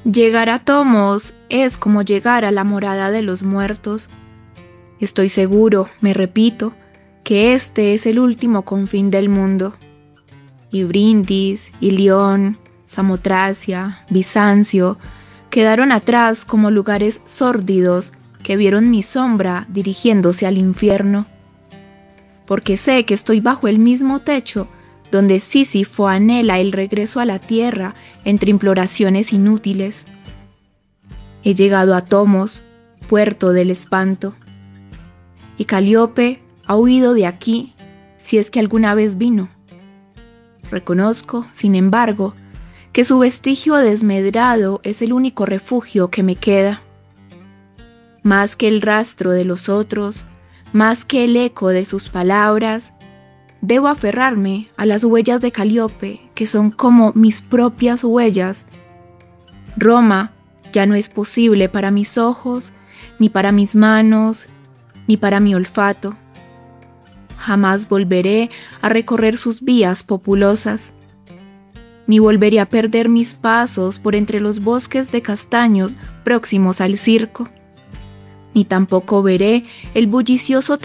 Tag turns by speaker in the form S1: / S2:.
S1: Llegar a Tomos es como llegar a la morada de los muertos. Estoy seguro, me repito, que este es el último confín del mundo. Y Brindis, Ilión, Samotracia, Bizancio quedaron atrás como lugares sórdidos que vieron mi sombra dirigiéndose al infierno. Porque sé que estoy bajo el mismo techo donde Sísifo anhela el regreso a la tierra entre imploraciones inútiles. He llegado a Tomos, puerto del espanto, y Calíope ha huido de aquí, si es que alguna vez vino. Reconozco, sin embargo, que su vestigio desmedrado es el único refugio que me queda. Más que el rastro de los otros, más que el eco de sus palabras, debo aferrarme a las huellas de Calíope, que son como mis propias huellas. Roma ya no es posible para mis ojos, ni para mis manos, ni para mi olfato. Jamás volveré a recorrer sus vías populosas, ni volveré a perder mis pasos por entre los bosques de castaños próximos al circo, ni tampoco veré el bullicioso